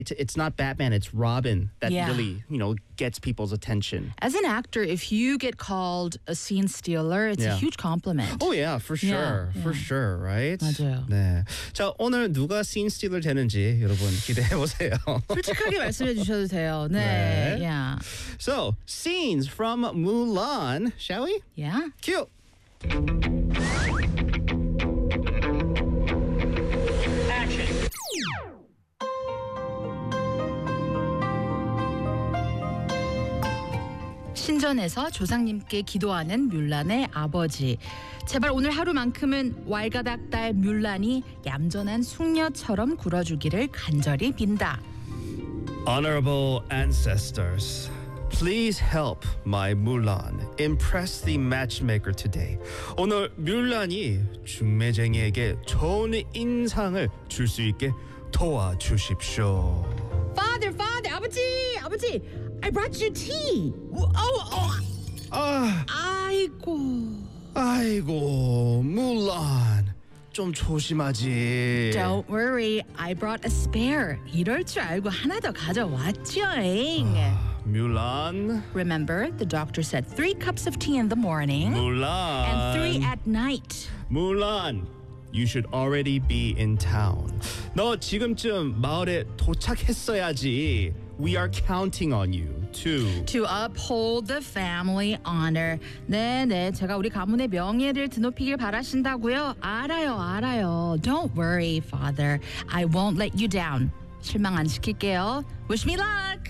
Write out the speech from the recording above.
It's not Batman, it's Robin that Yeah. really, gets people's attention. As an actor, if you get called a scene stealer, it's a Yeah. huge compliment. Oh yeah, for sure. Yeah, For yeah. sure, right? 맞아요. 네. 자, 오늘 누가 scene stealer 되는지 여러분 기대해 보세요. 솔직하게 말씀해 주셔도 돼요. 네. 네. Yeah. So, scenes from Mulan, shall we? Yeah. Cue. 신전에서 조상님께 기도하는 뮬란의 아버지. 제발 오늘 하루만큼은 왈가닥달 뮬란이 얌전한 숙녀처럼 굴어주기를 간절히 빈다. Honorable ancestors, please help my Mulan impress the matchmaker today. 오늘 뮬란이 중매쟁이에게 좋은 인상을 줄 수 있게 도와주십시오. Father, 아버지, I brought you tea. 아, 아이고, Mulan, 좀 조심하지. Don't worry, I brought a spare. 이럴 줄 알고 하나 더 가져왔죠. Mulan, Remember, the doctor said 3 cups of tea in the morning Mulan, and 3 at night. Mulan, you should already be in town. 너 지금쯤 마을에 도착했어야지. We are counting on you To uphold the family honor. 네, 제가 우리 가문의 명예를 드높이길 바라신다고요? 알아요. Don't worry, father. I won't let you down. 실망 안 시킬게요. Wish me luck.